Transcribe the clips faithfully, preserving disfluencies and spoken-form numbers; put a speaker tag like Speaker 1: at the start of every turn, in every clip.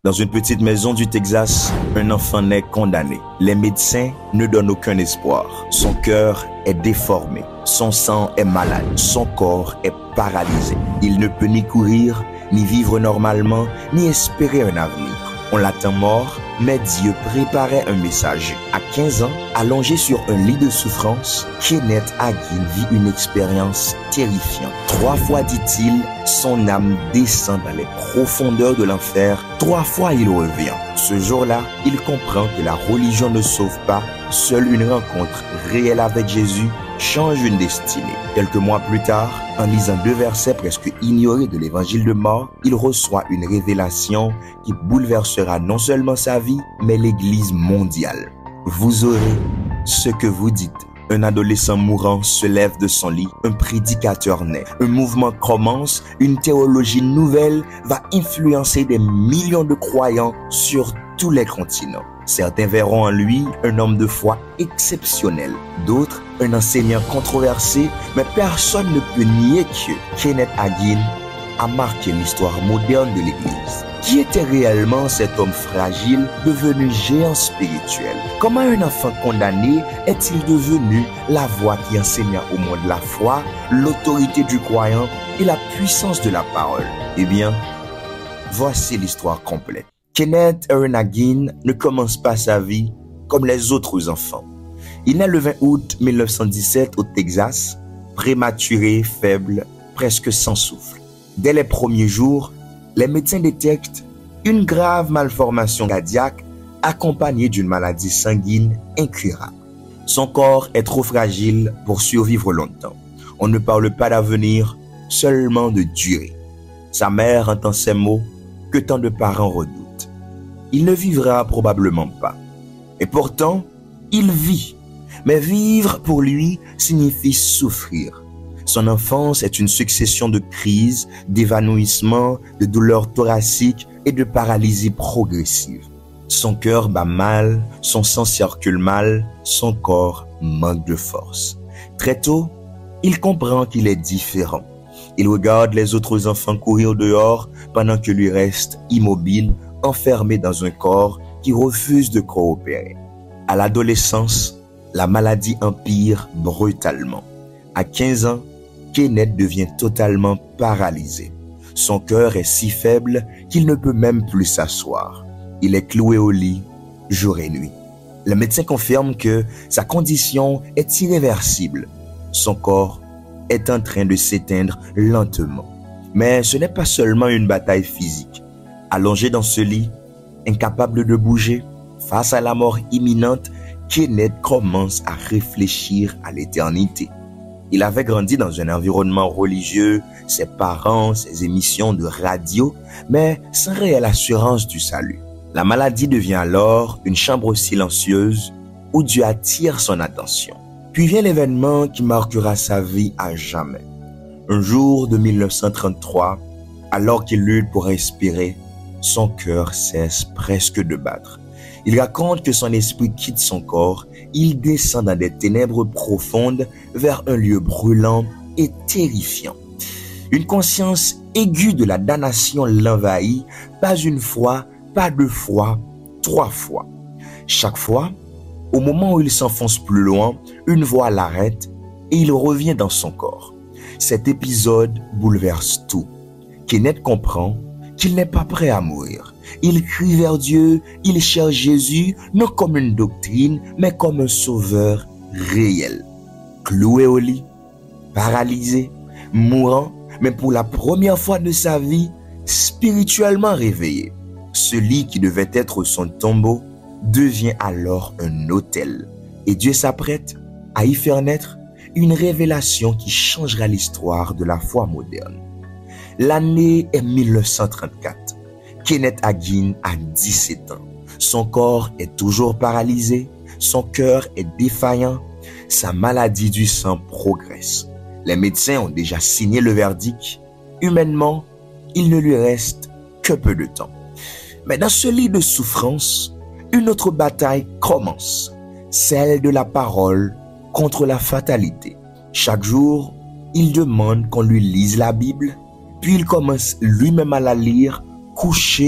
Speaker 1: Dans une petite maison du Texas, un enfant naît condamné. Les médecins ne donnent aucun espoir. Son cœur est déformé. Son sang est malade. Son corps est paralysé. Il ne peut ni courir, ni vivre normalement, ni espérer un avenir. On l'attend mort, mais Dieu préparait un messager. À quinze ans, allongé sur un lit de souffrance, Kenneth Hagin vit une expérience terrifiante. Trois fois, dit-il, son âme descend dans les profondeurs de l'enfer. Trois fois, il revient. Ce jour-là, il comprend que la religion ne sauve pas. Seule une rencontre réelle avec Jésus change une destinée. Quelques mois plus tard, en lisant deux versets presque ignorés de l'évangile de Marc, il reçoit une révélation qui bouleversera non seulement sa vie, mais l'Église mondiale. Vous aurez ce que vous dites. Un adolescent mourant se lève de son lit, un prédicateur naît, un mouvement commence, une théologie nouvelle va influencer des millions de croyants sur tous les continents. Certains verront en lui un homme de foi exceptionnel, d'autres un enseignant controversé, mais personne ne peut nier que Kenneth Hagin a marqué l'histoire moderne de l'Église. Qui était réellement cet homme fragile devenu géant spirituel? Comment un enfant condamné est-il devenu la voix qui enseigna au monde la foi, l'autorité du croyant et la puissance de la parole? Eh bien, voici l'histoire complète. Kenneth Aaron Hagin ne commence pas sa vie comme les autres enfants. Il naît le vingt août mille neuf cent dix-sept au Texas, prématuré, faible, presque sans souffle. Dès les premiers jours, les médecins détectent une grave malformation cardiaque accompagnée d'une maladie sanguine incurable. Son corps est trop fragile pour survivre longtemps. On ne parle pas d'avenir, seulement de durée. Sa mère entend ces mots que tant de parents redoutent. Il ne vivra probablement pas. Et pourtant, il vit. Mais vivre pour lui signifie souffrir. Son enfance est une succession de crises, d'évanouissements, de douleurs thoraciques et de paralysie progressive. Son cœur bat mal, son sang circule mal, son corps manque de force. Très tôt, il comprend qu'il est différent. Il regarde les autres enfants courir dehors pendant que lui reste immobile, enfermé dans un corps qui refuse de coopérer. À l'adolescence, la maladie empire brutalement. À quinze ans, Kenneth devient totalement paralysé. Son cœur est si faible qu'il ne peut même plus s'asseoir. Il est cloué au lit jour et nuit. Le médecin confirme que sa condition est irréversible. Son corps est en train de s'éteindre lentement. Mais ce n'est pas seulement une bataille physique. Allongé dans ce lit, incapable de bouger, face à la mort imminente, Kenneth commence à réfléchir à l'éternité. Il avait grandi dans un environnement religieux, ses parents, ses émissions de radio, mais sans réelle assurance du salut. La maladie devient alors une chambre silencieuse où Dieu attire son attention. Puis vient l'événement qui marquera sa vie à jamais. Un jour de mille neuf cent trente-trois, alors qu'il lutte pour respirer, son cœur cesse presque de battre. Il raconte que son esprit quitte son corps, il descend dans des ténèbres profondes vers un lieu brûlant et terrifiant. Une conscience aiguë de la damnation l'envahit, pas une fois, pas deux fois, trois fois. Chaque fois, au moment où il s'enfonce plus loin, une voix l'arrête et il revient dans son corps. Cet épisode bouleverse tout. Kenneth comprend qu'il n'est pas prêt à mourir. Il crie vers Dieu, il cherche Jésus, non comme une doctrine, mais comme un sauveur réel. Cloué au lit, paralysé, mourant, mais pour la première fois de sa vie, spirituellement réveillé. Ce lit qui devait être son tombeau devient alors un autel. Et Dieu s'apprête à y faire naître une révélation qui changera l'histoire de la foi moderne. L'année est mille neuf cent trente-quatre. Kenneth Hagin a dix-sept ans. Son corps est toujours paralysé, son cœur est défaillant, sa maladie du sang progresse. Les médecins ont déjà signé le verdict. Humainement, il ne lui reste que peu de temps. Mais dans ce lit de souffrance, une autre bataille commence, celle de la parole contre la fatalité. Chaque jour, il demande qu'on lui lise la Bible, puis il commence lui-même à la lire, couché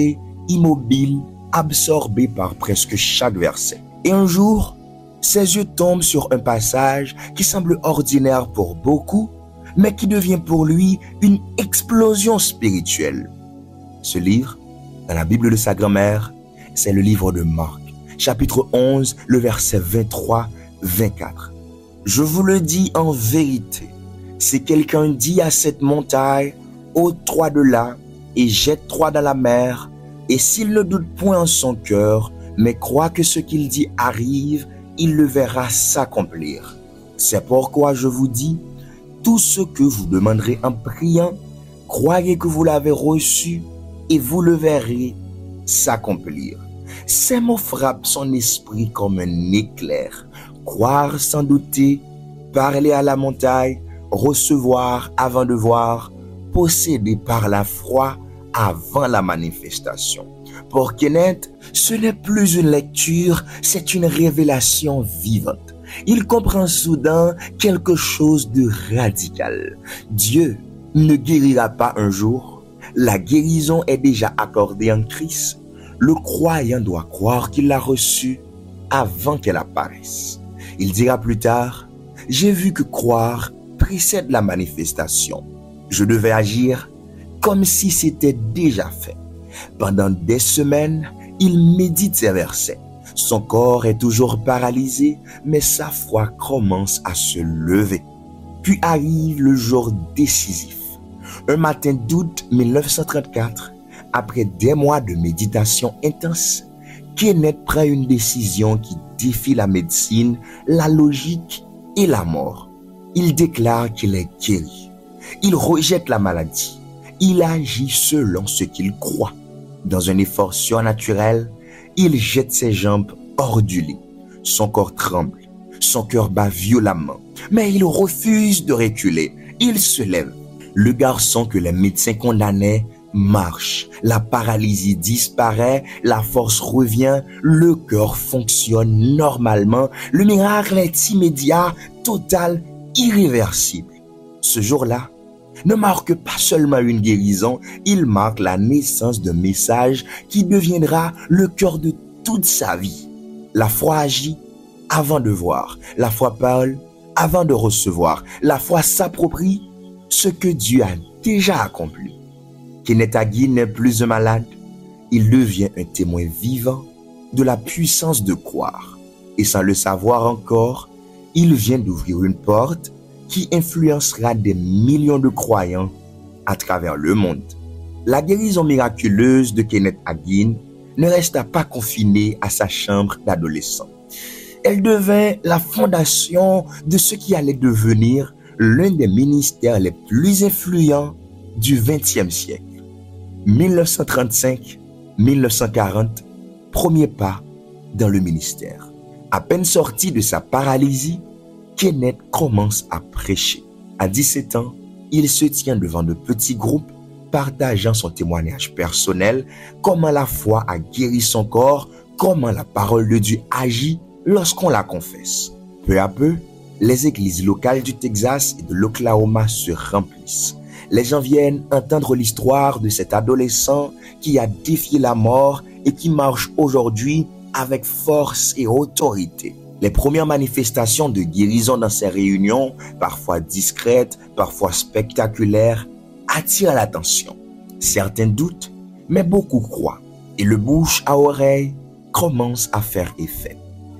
Speaker 1: immobile, absorbé par presque chaque verset. Et un jour, ses yeux tombent sur un passage qui semble ordinaire pour beaucoup, mais qui devient pour lui une explosion spirituelle. Ce livre, dans la Bible de sa grand-mère, c'est le livre de Marc, chapitre onze, le verset vingt-trois à vingt-quatre. Je vous le dis en vérité, si quelqu'un dit à cette montagne, ôte-toi de là et jette-toi dans la mer, et s'il ne doute point en son cœur, mais croit que ce qu'il dit arrive, il le verra s'accomplir. C'est pourquoi je vous dis, tout ce que vous demanderez en priant, croyez que vous l'avez reçu et vous le verrez s'accomplir. Ces mots frappent son esprit comme un éclair. Croire sans douter, parler à la montagne, recevoir avant de voir, posséder par la foi avant la manifestation. Pour Kenneth, ce n'est plus une lecture, c'est une révélation vivante. Il comprend soudain quelque chose de radical. Dieu ne guérira pas un jour. La guérison est déjà accordée en Christ. Le croyant doit croire qu'il l'a reçue avant qu'elle apparaisse. Il dira plus tard, « J'ai vu que croire précède la manifestation. Je devais agir comme si c'était déjà fait. » Pendant des semaines, il médite ces versets. Son corps est toujours paralysé, mais sa foi commence à se lever. Puis arrive le jour décisif. Un matin d'août mille neuf cent trente-quatre, après des mois de méditation intense, Kenneth prend une décision qui défie la médecine, la logique et la mort. Il déclare qu'il est guéri. Il rejette la maladie. Il agit selon ce qu'il croit. Dans un effort surnaturel, il jette ses jambes hors du lit. Son corps tremble. Son cœur bat violemment. Mais il refuse de reculer. Il se lève. Le garçon que les médecins condamnaient marche. La paralysie disparaît. La force revient. Le cœur fonctionne normalement. Le miracle est immédiat, total, irréversible. Ce jour-là ne marque pas seulement une guérison, il marque la naissance d'un message qui deviendra le cœur de toute sa vie. La foi agit avant de voir. La foi parle avant de recevoir. La foi s'approprie ce que Dieu a déjà accompli. Kenneth Hagin n'est plus un malade. Il devient un témoin vivant de la puissance de croire. Et sans le savoir encore, il vient d'ouvrir une porte qui influencera des millions de croyants à travers le monde. La guérison miraculeuse de Kenneth Hagin ne resta pas confinée à sa chambre d'adolescent. Elle devint la fondation de ce qui allait devenir l'un des ministères les plus influents du vingtième siècle. mille neuf cent trente-cinq à mille neuf cent quarante, premier pas dans le ministère. À peine sorti de sa paralysie, Kenneth commence à prêcher. À dix-sept ans, il se tient devant de petits groupes, partageant son témoignage personnel, comment la foi a guéri son corps, comment la parole de Dieu agit lorsqu'on la confesse. Peu à peu, les églises locales du Texas et de l'Oklahoma se remplissent. Les gens viennent entendre l'histoire de cet adolescent qui a défié la mort et qui marche aujourd'hui avec force et autorité. Les premières manifestations de guérison dans ces réunions, parfois discrètes, parfois spectaculaires, attirent l'attention. Certains doutent, mais beaucoup croient. Et le bouche à oreille commence à faire effet.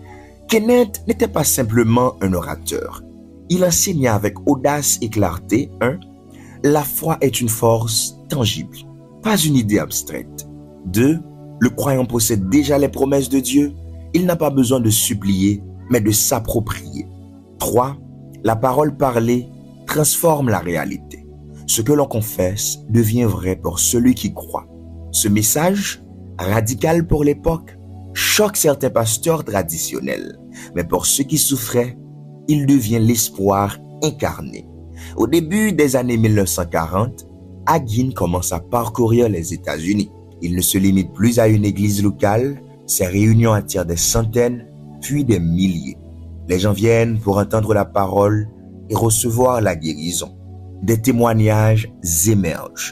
Speaker 1: Kenneth n'était pas simplement un orateur. Il enseigna avec audace et clarté, un, la foi est une force tangible, pas une idée abstraite. deux, le croyant possède déjà les promesses de Dieu. Il n'a pas besoin de supplier, mais de s'approprier. trois. La parole parlée transforme la réalité. Ce que l'on confesse devient vrai pour celui qui croit. Ce message, radical pour l'époque, choque certains pasteurs traditionnels. Mais pour ceux qui souffraient, il devient l'espoir incarné. Au début des années mille neuf cent quarante, Hagin commence à parcourir les États-Unis. Il ne se limite plus à une église locale. Ses réunions attirent des centaines, puis des milliers. Les gens viennent pour entendre la parole et recevoir la guérison. Des témoignages émergent.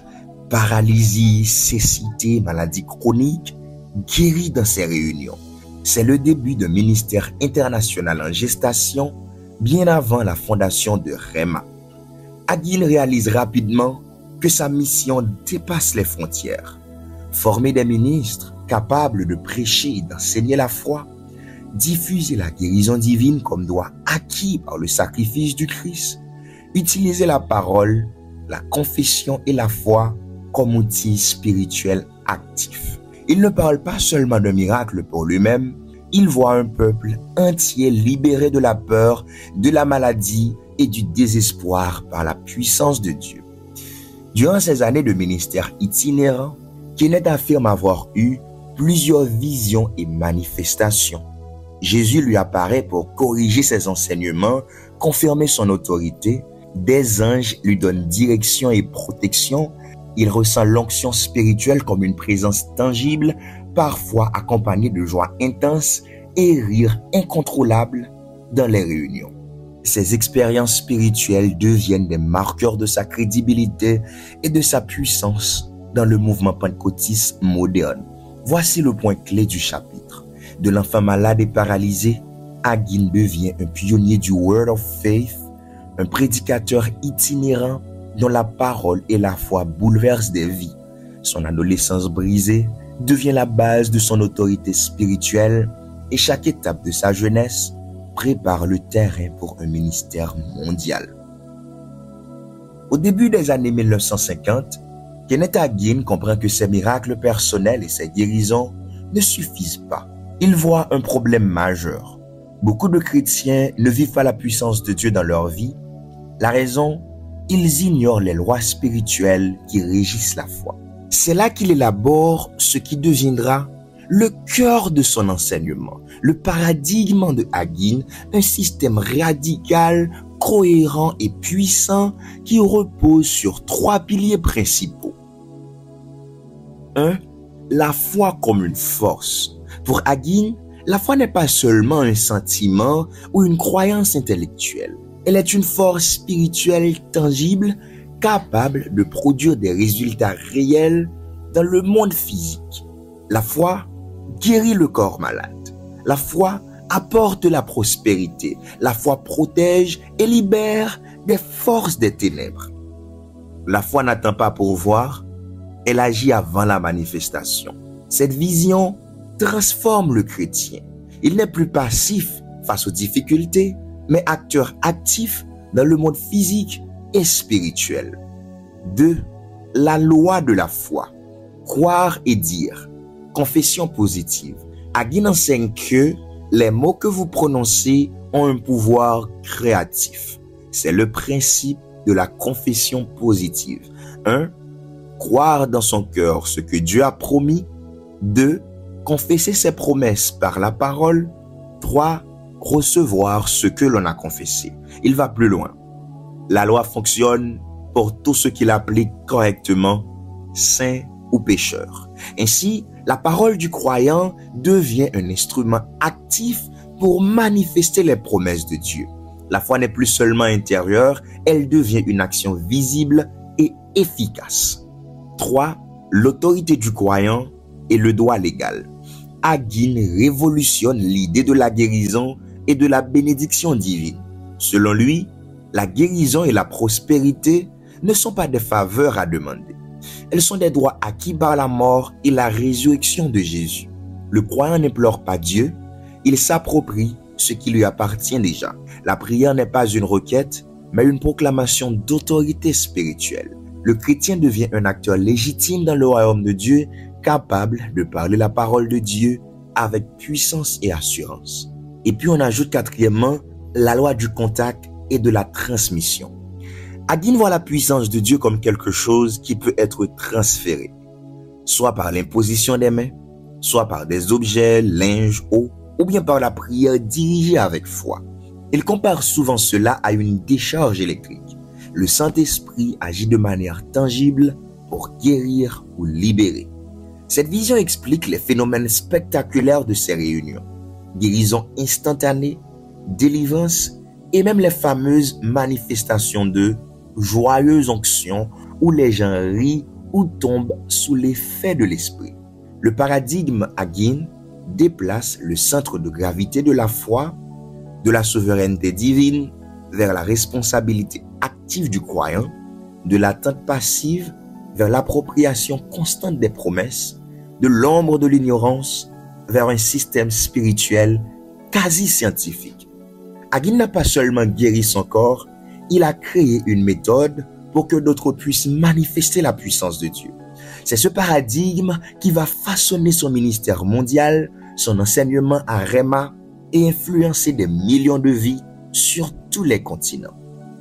Speaker 1: paralysie, cécité, maladie chronique, guéris dans ces réunions. C'est le début d'un ministère international en gestation bien avant la fondation de Rema. Hagin réalise rapidement que sa mission dépasse les frontières. Former des ministres capables de prêcher et d'enseigner la foi, diffuser la guérison divine comme droit acquis par le sacrifice du Christ, utiliser la parole, la confession et la foi comme outil spirituel actif. Il ne parle pas seulement d'un miracle pour lui-même, il voit un peuple entier libéré de la peur, de la maladie et du désespoir par la puissance de Dieu. Durant ces années de ministère itinérant, Kenneth affirme avoir eu plusieurs visions et manifestations. Jésus lui apparaît pour corriger ses enseignements, confirmer son autorité. Des anges lui donnent direction et protection. Il ressent l'onction spirituelle comme une présence tangible, parfois accompagnée de joie intense et rire incontrôlable dans les réunions. Ces expériences spirituelles deviennent des marqueurs de sa crédibilité et de sa puissance dans le mouvement pentecôtiste moderne. Voici le point clé du chapitre. De l'enfant malade et paralysé, Hagin devient un pionnier du Word of Faith, un prédicateur itinérant dont la parole et la foi bouleversent des vies. Son adolescence brisée devient la base de son autorité spirituelle et chaque étape de sa jeunesse prépare le terrain pour un ministère mondial. Au début des années mille neuf cent cinquante, Kenneth Hagin comprend que ses miracles personnels et ses guérisons ne suffisent pas. Il voit un problème majeur. Beaucoup de chrétiens ne vivent pas la puissance de Dieu dans leur vie. La raison, ils ignorent les lois spirituelles qui régissent la foi. C'est là qu'il élabore ce qui deviendra le cœur de son enseignement, le paradigme de Hagin, un système radical, cohérent et puissant qui repose sur trois piliers principaux. un. La foi comme une force. Pour Hagin, la foi n'est pas seulement un sentiment ou une croyance intellectuelle. Elle est une force spirituelle tangible, capable de produire des résultats réels dans le monde physique. La foi guérit le corps malade. La foi apporte la prospérité. La foi protège et libère des forces des ténèbres. La foi n'attend pas pour voir, elle agit avant la manifestation. Cette vision transforme le chrétien. Il n'est plus passif face aux difficultés, mais acteur actif dans le monde physique et spirituel. deux. La loi de la foi. Croire et dire. Confession positive. Hagin enseigne que les mots que vous prononcez ont un pouvoir créatif. C'est le principe de la confession positive. un. Croire dans son cœur ce que Dieu a promis. deux. Confesser ses promesses par la parole. trois. Recevoir ce que l'on a confessé. Il va plus loin. La loi fonctionne pour tous ceux qui l'appliquent correctement, saints ou pécheurs. Ainsi, la parole du croyant devient un instrument actif pour manifester les promesses de Dieu. La foi n'est plus seulement intérieure, elle devient une action visible et efficace. trois. L'autorité du croyant et le droit légal. Hagin révolutionne l'idée de la guérison et de la bénédiction divine. Selon lui, la guérison et la prospérité ne sont pas des faveurs à demander. Elles sont des droits acquis par la mort et la résurrection de Jésus. Le croyant n'implore pas Dieu, il s'approprie ce qui lui appartient déjà. La prière n'est pas une requête, mais une proclamation d'autorité spirituelle. Le chrétien devient un acteur légitime dans le royaume de Dieu, capable de parler la parole de Dieu avec puissance et assurance. Et puis on ajoute quatrièmement la loi du contact et de la transmission. Hagin voit la puissance de Dieu comme quelque chose qui peut être transféré, soit par l'imposition des mains, soit par des objets, linge, eau, ou bien par la prière dirigée avec foi. Il compare souvent cela à une décharge électrique. Le Saint-Esprit agit de manière tangible pour guérir ou libérer. Cette vision explique les phénomènes spectaculaires de ces réunions. Guérison instantanée, délivrance et même les fameuses manifestations de joyeuse onction où les gens rient ou tombe sous l'effet de l'esprit. Le paradigme Hagin déplace le centre de gravité de la foi, de la souveraineté divine, vers la responsabilité active du croyant, de l'attente passive vers l'appropriation constante des promesses, de l'ombre de l'ignorance vers un système spirituel quasi scientifique. Hagin n'a pas seulement guéri son corps, il a créé une méthode pour que d'autres puissent manifester la puissance de Dieu. C'est ce paradigme qui va façonner son ministère mondial, son enseignement à Rema et influencer des millions de vies sur tous les continents.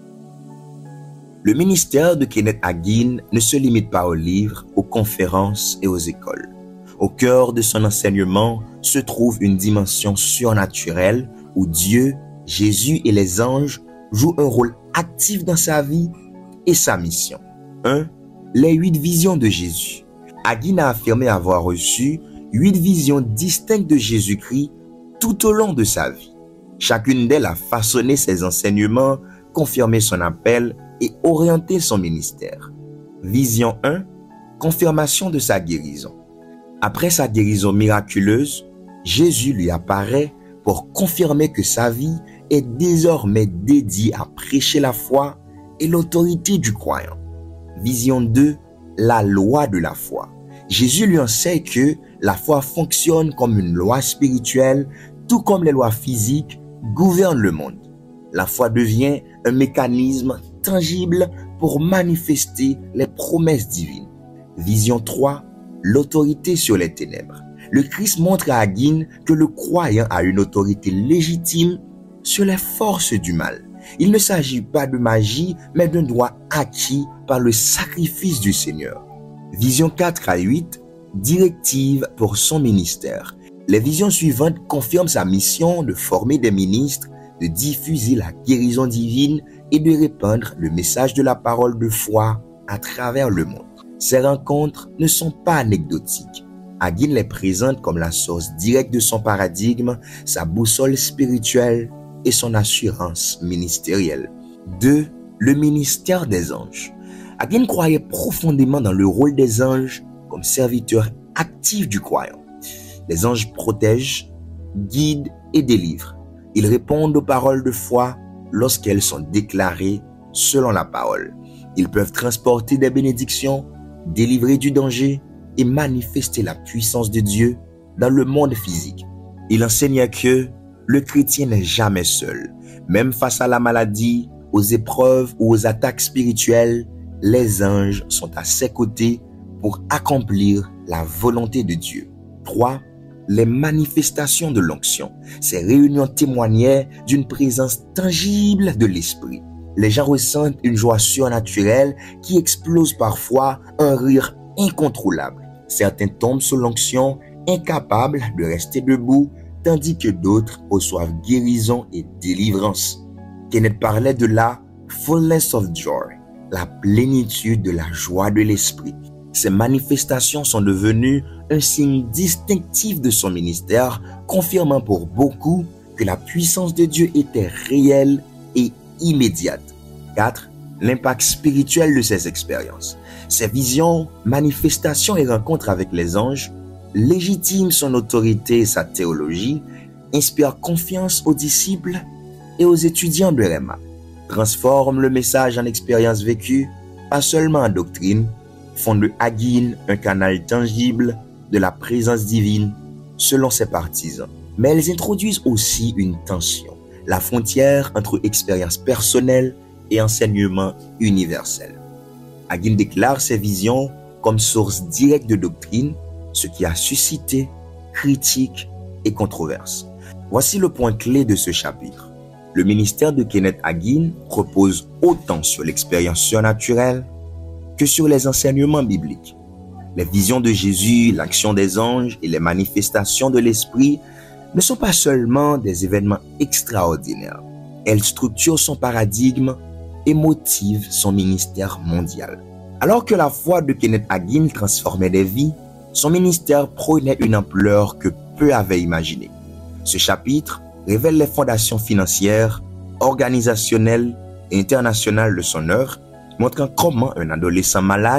Speaker 1: Le ministère de Kenneth Hagin ne se limite pas aux livres, aux conférences et aux écoles. Au cœur de son enseignement se trouve une dimension surnaturelle où Dieu, Jésus et les anges jouent un rôle actif dans sa vie et sa mission. un. Les huit visions de Jésus. Hagin a affirmé avoir reçu huit visions distinctes de Jésus-Christ tout au long de sa vie. Chacune d'elles a façonné ses enseignements, confirmé son appel et orienté son ministère. Vision un. Confirmation de sa guérison. Après sa guérison miraculeuse, Jésus lui apparaît pour confirmer que sa vie est désormais dédiée à prêcher la foi et l'autorité du croyant. Vision deux. La loi de la foi. Jésus lui enseigne que la foi fonctionne comme une loi spirituelle, tout comme les lois physiques gouvernent le monde. La foi devient un mécanisme tangible pour manifester les promesses divines. Vision trois. L'autorité sur les ténèbres. Le Christ montre à Hagin que le croyant a une autorité légitime sur les forces du mal. Il ne s'agit pas de magie, mais d'un droit acquis par le sacrifice du Seigneur. Vision quatre à huit, directive pour son ministère. Les visions suivantes confirment sa mission de former des ministres, de diffuser la guérison divine et de répandre le message de la parole de foi à travers le monde. Ces rencontres ne sont pas anecdotiques. Hagin les présente comme la source directe de son paradigme, sa boussole spirituelle et son assurance ministérielle. deux. Le ministère des anges. Hagin croyait profondément dans le rôle des anges comme serviteurs actifs du croyant. Les anges protègent, guident et délivrent. Ils répondent aux paroles de foi lorsqu'elles sont déclarées selon la parole. Ils peuvent transporter des bénédictions, délivrer du danger et manifester la puissance de Dieu dans le monde physique. Il enseignait que le chrétien n'est jamais seul. Même face à la maladie, aux épreuves ou aux attaques spirituelles, les anges sont à ses côtés pour accomplir la volonté de Dieu. trois. Les manifestations de l'onction. Ces réunions témoignaient d'une présence tangible de l'esprit. Les gens ressentent une joie surnaturelle qui explose parfois un rire incontrôlable. Certains tombent sous l'onction, incapables de rester debout, tandis que d'autres reçoivent guérison et délivrance. Kenneth parlait de la fullness of joy, la plénitude de la joie de l'esprit. Ces manifestations sont devenues un signe distinctif de son ministère, confirmant pour beaucoup que la puissance de Dieu était réelle et immédiate. quatre. L'impact spirituel de ces expériences. Ces visions, manifestations et rencontres avec les anges légitiment son autorité et sa théologie, inspirent confiance aux disciples et aux étudiants de Rema, transforment le message en expérience vécue, pas seulement en doctrine, font de Hagin un canal tangible de la présence divine selon ses partisans. Mais elles introduisent aussi une tension, la frontière entre expérience personnelle et enseignement universel. Hagin déclare ses visions comme source directe de doctrine, ce qui a suscité critiques et controverses. Voici le point clé de ce chapitre. Le ministère de Kenneth Hagin repose autant sur l'expérience surnaturelle que sur les enseignements bibliques. Les visions de Jésus, l'action des anges et les manifestations de l'Esprit ne sont pas seulement des événements extraordinaires. Elles structurent son paradigme et motivent son ministère mondial. Alors que la foi de Kenneth Hagin transformait des vies, son ministère prenait une ampleur que peu avaient imaginée. Ce chapitre révèle les fondations financières, organisationnelles et internationales de son œuvre, montrant comment un adolescent malade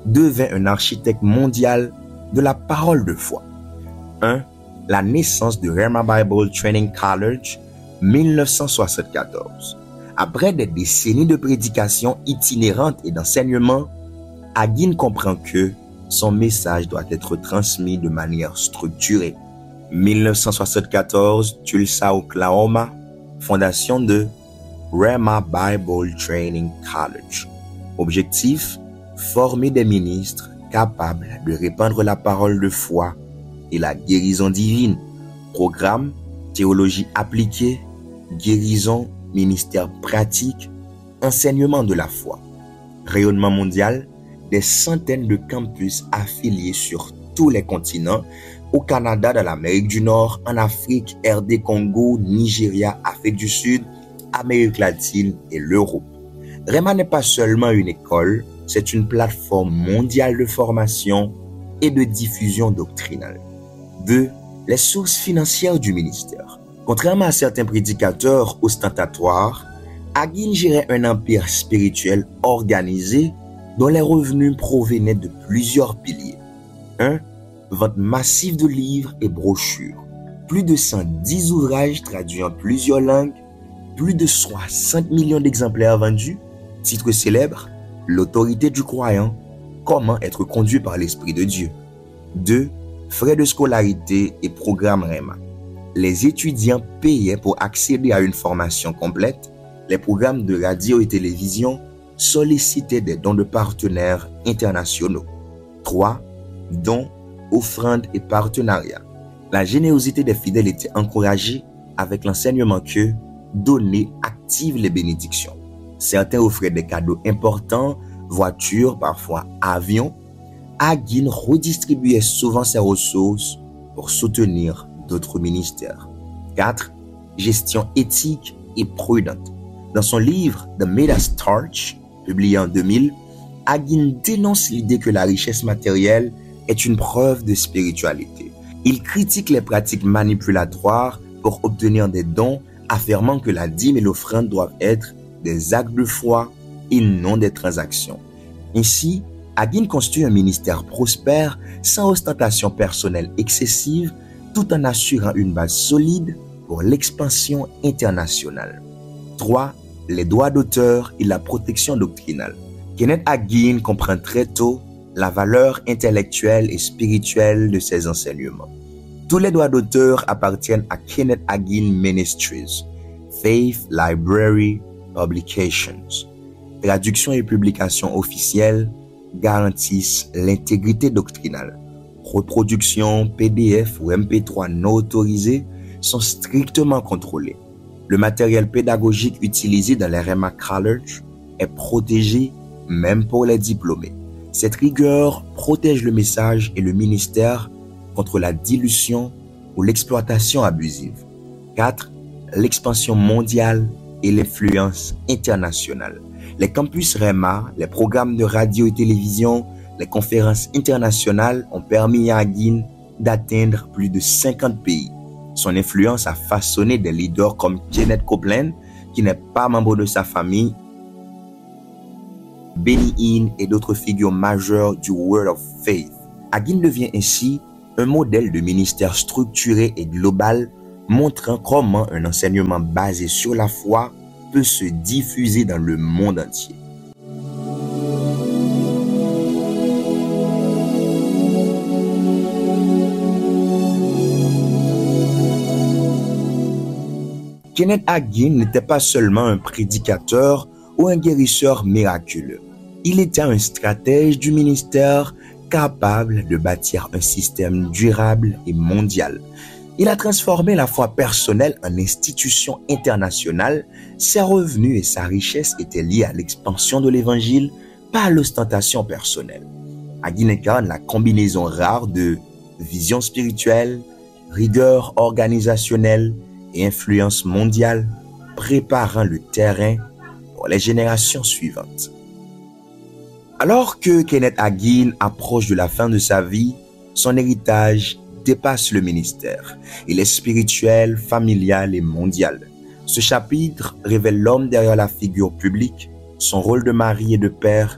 Speaker 1: devint un architecte mondial de la parole de foi. un. La naissance de Rhema Bible Training College, mille neuf cent soixante-quatorze. Après des décennies de prédications itinérantes et d'enseignement, Hagin comprend que son message doit être transmis de manière structurée. mille neuf cent soixante-quatorze, Tulsa, Oklahoma, fondation de Rhema Bible Training College. Objectif, former des ministres capables de répandre la parole de foi et la guérison divine. Programme, théologie appliquée, guérison, ministère pratique, enseignement de la foi. Rayonnement mondial, des centaines de campus affiliés sur tous les continents, au Canada, dans l'Amérique du Nord, en Afrique, R D Congo, Nigeria, Afrique du Sud, Amérique latine et l'Europe. Rhema n'est pas seulement une école, c'est une plateforme mondiale de formation et de diffusion doctrinale. deux. Les sources financières du ministère. Contrairement à certains prédicateurs ostentatoires, Hagin gérait un empire spirituel organisé dont les revenus provenaient de plusieurs piliers. un. Vente massive de livres et brochures. Plus de cent dix ouvrages traduits en plusieurs langues, plus de soixante millions d'exemplaires vendus. Titre célèbre, l'autorité du croyant, comment être conduit par l'Esprit de Dieu. deux. Frais de scolarité et programme Rhema. Les étudiants payaient pour accéder à une formation complète. Les programmes de radio et télévision sollicitaient des dons de partenaires internationaux. trois. Dons, offrandes et partenariats. La générosité des fidèles était encouragée avec l'enseignement que donner active les bénédictions. Certains offraient des cadeaux importants, voitures, parfois avions. Hagin redistribuait souvent ses ressources pour soutenir d'autres ministères. quatre. Gestion éthique et prudente. Dans son livre The Midas Touch, publié en deux mille, Hagin dénonce l'idée que la richesse matérielle est une preuve de spiritualité. Il critique les pratiques manipulatoires pour obtenir des dons, affirmant que la dîme et l'offrande doivent être des actes de foi et non des transactions. Ainsi, Hagin construit un ministère prospère sans ostentation personnelle excessive, tout en assurant une base solide pour l'expansion internationale. trois. Les droits d'auteur et la protection doctrinale. Kenneth Hagin comprend très tôt la valeur intellectuelle et spirituelle de ses enseignements. Tous les droits d'auteur appartiennent à Kenneth Hagin Ministries, Faith Library Publications. Traduction et publication officielle garantissent l'intégrité doctrinale. Reproduction, P D F ou M P trois non autorisés sont strictement contrôlés. Le matériel pédagogique utilisé dans les Rhema College est protégé même pour les diplômés. Cette rigueur protège le message et le ministère contre la dilution ou l'exploitation abusive. quatre. L'expansion mondiale et l'influence internationale. Les campus Rhema, les programmes de radio et télévision, les conférences internationales ont permis à Hagin d'atteindre plus de cinquante pays. Son influence a façonné des leaders comme Kenneth Copeland, qui n'est pas membre de sa famille, Benny Hinn et d'autres figures majeures du Word of Faith. Hagin devient ainsi un modèle de ministère structuré et global, montrant comment un enseignement basé sur la foi peut se diffuser dans le monde entier. Kenneth Hagin n'était pas seulement un prédicateur ou un guérisseur miraculeux. Il était un stratège du ministère capable de bâtir un système durable et mondial. Il a transformé la foi personnelle en institution internationale. Ses revenus et sa richesse étaient liés à l'expansion de l'évangile, pas à l'ostentation personnelle. Hagin incarne la combinaison rare de vision spirituelle, rigueur organisationnelle et influence mondiale, préparant le terrain pour les générations suivantes. Alors que Kenneth Hagin approche de la fin de sa vie, son héritage dépasse le ministère. Il est spirituel, familial et mondial. Ce chapitre révèle l'homme derrière la figure publique, son rôle de mari et de père,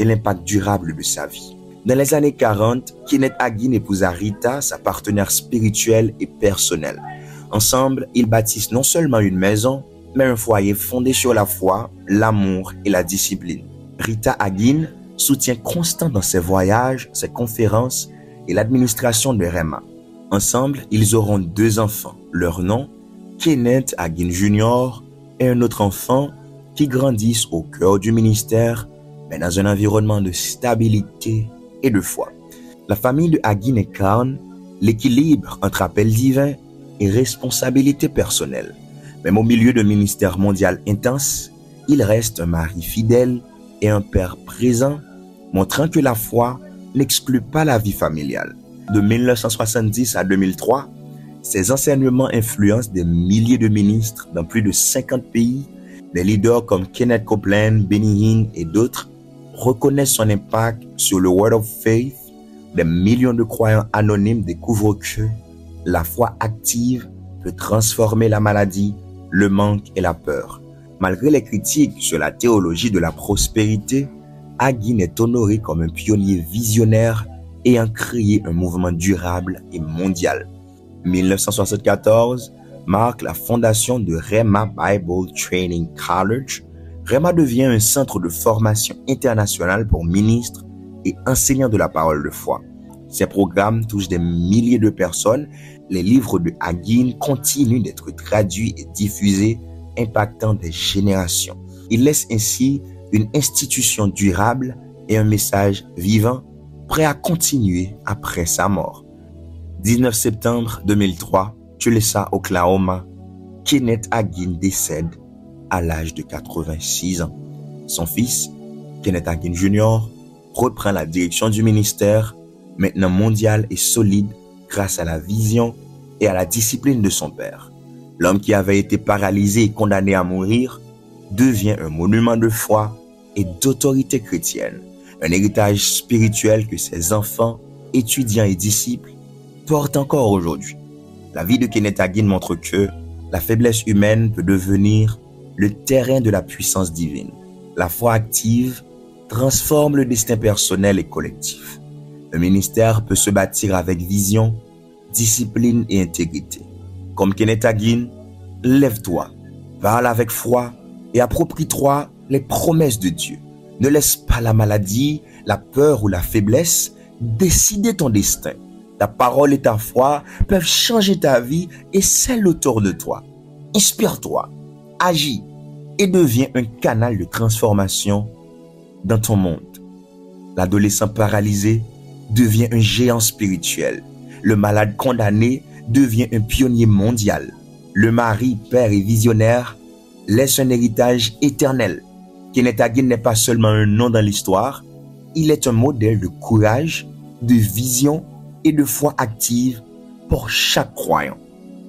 Speaker 1: et l'impact durable de sa vie. Dans les années quarante, Kenneth Hagin épousa Rita, sa partenaire spirituelle et personnelle. Ensemble, ils bâtissent non seulement une maison, mais un foyer fondé sur la foi, l'amour et la discipline. Rita Hagin, soutien constant dans ses voyages, ses conférences et l'administration de Rhema. Ensemble, ils auront deux enfants. Leur nom, Kenneth Hagin Junior et un autre enfant qui grandissent au cœur du ministère, mais dans un environnement de stabilité et de foi. La famille de Hagin incarne l'équilibre entre appel divin et responsabilité personnelle. Même au milieu d'un ministère mondial intense, il reste un mari fidèle et un père présent, montrant que la foi n'exclut pas la vie familiale. De mille neuf cent soixante-dix à deux mille trois, ses enseignements influencent des milliers de ministres dans plus de cinquante pays. Des leaders comme Kenneth Copeland, Benny Hinn et d'autres reconnaissent son impact sur le Word of Faith. Des millions de croyants anonymes découvrent que la foi active peut transformer la maladie, le manque et la peur. Malgré les critiques sur la théologie de la prospérité, Hagin est honoré comme un pionnier visionnaire ayant créé un mouvement durable et mondial. mille neuf cent soixante-quatorze marque la fondation de Rhema Bible Training College. Rhema devient un centre de formation international pour ministres et enseignants de la parole de foi. Ces programmes touchent des milliers de personnes. Les livres de Hagin continuent d'être traduits et diffusés, impactant des générations. Il laisse ainsi une institution durable et un message vivant, prêt à continuer après sa mort. dix-neuf septembre deux mille trois, Tulsa, Oklahoma, Kenneth Hagin décède à l'âge de quatre-vingt-six ans. Son fils, Kenneth Hagin Junior, reprend la direction du ministère, maintenant mondial et solide grâce à la vision et à la discipline de son père. L'homme qui avait été paralysé et condamné à mourir devient un monument de foi et d'autorité chrétienne, un héritage spirituel que ses enfants, étudiants et disciples portent encore aujourd'hui. La vie de Kenneth Hagin montre que la faiblesse humaine peut devenir le terrain de la puissance divine. La foi active transforme le destin personnel et collectif. Le ministère peut se bâtir avec vision, discipline et intégrité. Comme Kenneth Hagin, lève-toi, parle avec foi et approprie-toi les promesses de Dieu. Ne laisse pas la maladie, la peur ou la faiblesse décider ton destin. Ta parole et ta foi peuvent changer ta vie et celle autour de toi. Inspire-toi, agis et deviens un canal de transformation dans ton monde. L'adolescent paralysé devient un géant spirituel. Le malade condamné devient un pionnier mondial. Le mari, père et visionnaire laisse un héritage éternel. Kenneth Hagin n'est pas seulement un nom dans l'histoire, il est un modèle de courage, de vision et de foi active pour chaque croyant.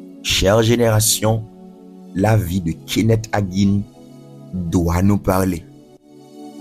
Speaker 1: Chère génération, la vie de Kenneth Hagin doit nous parler.